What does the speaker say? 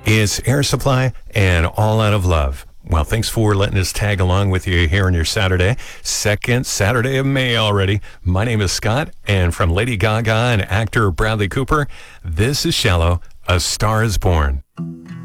It's Air Supply and All Out of Love. Well, thanks for letting us tag along with you here on your Saturday. Second Saturday of May already. My name is Scott, and from Lady Gaga and actor Bradley Cooper, this is Shallow, A Star is Born.